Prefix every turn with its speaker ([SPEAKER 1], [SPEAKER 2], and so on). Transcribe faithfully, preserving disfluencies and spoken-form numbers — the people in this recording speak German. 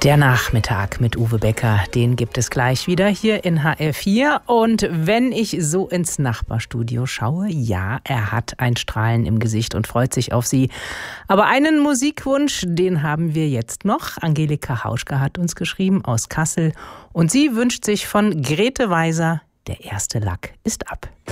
[SPEAKER 1] Der Nachmittag mit Uwe Becker, den gibt es gleich wieder hier in H R vier. Und wenn ich so ins Nachbarstudio schaue, ja, er hat ein Strahlen im Gesicht und freut sich auf Sie. Aber einen Musikwunsch, den haben wir jetzt noch. Angelika Hauschka hat uns geschrieben aus Kassel und sie wünscht sich von Grete Weiser, Der erste Lack ist ab.